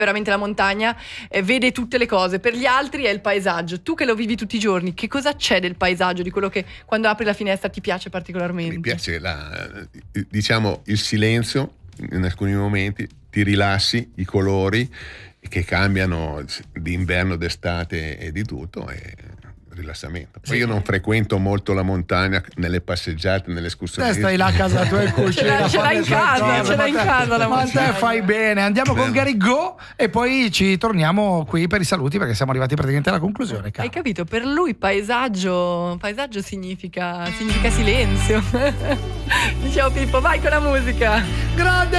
veramente la montagna, vede tutte le cose, per gli altri è il paesaggio. Tu che lo vivi tutti i giorni, che cosa c'è del paesaggio, di quello che quando apri la finestra ti piace particolarmente? Mi piace diciamo il silenzio in alcuni momenti, ti rilassi, i colori che cambiano d'inverno, d'estate e di tutto, e rilassamento. Poi io non frequento molto la montagna nelle passeggiate, nelle escursioni. Stai là a casa tua in cucina, ce l'hai in casa la ma montagna. te fai bene. Andiamo con Gary Go e poi ci torniamo qui per i saluti, perché siamo arrivati praticamente alla conclusione. Hai capito? Per lui paesaggio significa silenzio. Dicevo Pippo, vai con la musica. Grande